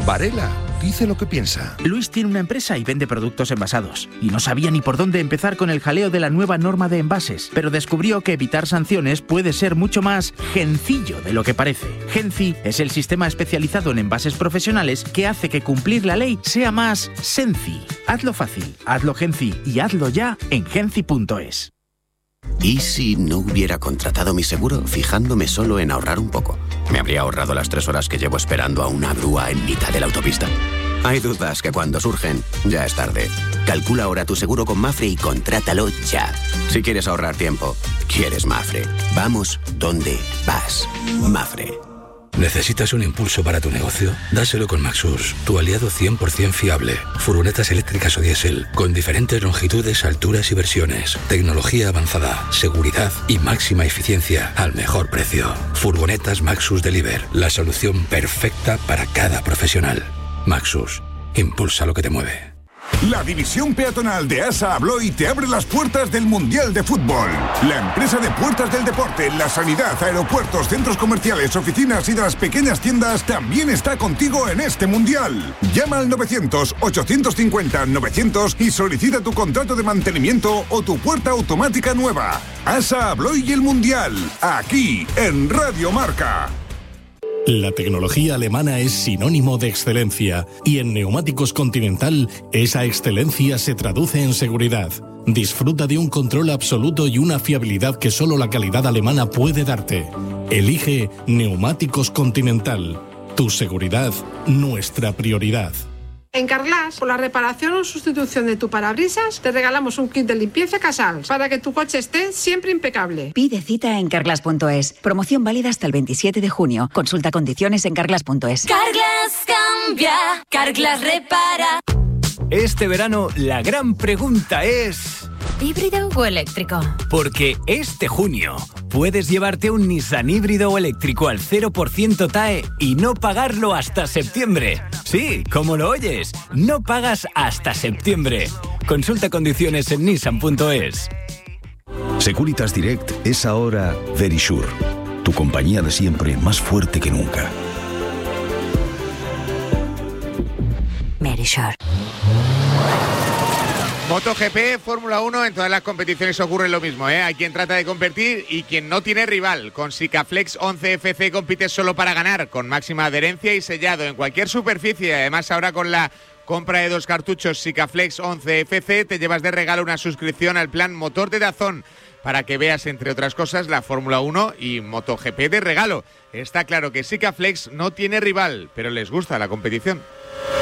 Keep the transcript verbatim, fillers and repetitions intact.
Varela dice lo que piensa. Luis tiene una empresa y vende productos envasados. Y no sabía ni por dónde empezar con el jaleo de la nueva norma de envases. Pero descubrió que evitar sanciones puede ser mucho más gencillo de lo que parece. Genci es el sistema especializado en envases profesionales que hace que cumplir la ley sea más senci. Hazlo fácil, hazlo Genci y hazlo ya en genci punto es. ¿Y si no hubiera contratado mi seguro fijándome solo en ahorrar un poco? ¿Me habría ahorrado las tres horas que llevo esperando a una grúa en mitad de la autopista? Hay dudas que cuando surgen, ya es tarde. Calcula ahora tu seguro con Mafre y contrátalo ya. Si quieres ahorrar tiempo, quieres Mafre. Vamos donde vas. Mafre. ¿Necesitas un impulso para tu negocio? Dáselo con Maxus, tu aliado cien por ciento fiable. Furgonetas eléctricas o diésel, con diferentes longitudes, alturas y versiones. Tecnología avanzada, seguridad y máxima eficiencia al mejor precio. Furgonetas Maxus Deliver, la solución perfecta para cada profesional. Maxus, impulsa lo que te mueve. La división peatonal de ASA Abloy te abre las puertas del Mundial de Fútbol. La empresa de puertas del deporte, la sanidad, aeropuertos, centros comerciales, oficinas y de las pequeñas tiendas también está contigo en este Mundial. Llama al novecientos, ochocientos cincuenta, novecientos y solicita tu contrato de mantenimiento o tu puerta automática nueva. ASA Abloy y el Mundial, aquí en Radio Marca. La tecnología alemana es sinónimo de excelencia y en Neumáticos Continental esa excelencia se traduce en seguridad. Disfruta de un control absoluto y una fiabilidad que solo la calidad alemana puede darte. Elige Neumáticos Continental. Tu seguridad, nuestra prioridad. En Carglass, por la reparación o sustitución de tu parabrisas, te regalamos un kit de limpieza Casals para que tu coche esté siempre impecable. Pide cita en carglass punto es. Promoción válida hasta el veintisiete de junio. Consulta condiciones en carglass punto es. Carglass cambia, Carglass repara. Este verano la gran pregunta es... ¿híbrido o eléctrico? Porque este junio puedes llevarte un Nissan híbrido o eléctrico al cero por ciento T A E y no pagarlo hasta septiembre. Sí, como lo oyes, no pagas hasta septiembre. Consulta condiciones en nissan punto es. Securitas Direct es ahora Verisure, tu compañía de siempre más fuerte que nunca. Verisure. MotoGP, Fórmula uno, en todas las competiciones ocurre lo mismo, ¿eh? Hay quien trata de competir y quien no tiene rival. Con Sikaflex once F C compites solo para ganar, con máxima adherencia y sellado en cualquier superficie. Además, ahora con la compra de dos cartuchos Sikaflex once F C te llevas de regalo una suscripción al plan Motor de Dazón para que veas, entre otras cosas, la Fórmula uno y MotoGP de regalo. Está claro que Sikaflex no tiene rival, pero les gusta la competición.